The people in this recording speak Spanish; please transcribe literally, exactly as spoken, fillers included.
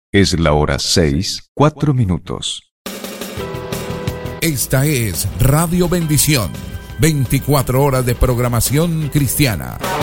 Es la hora seis, cuatro minutos. Esta es Radio Bendición, veinticuatro horas de programación cristiana.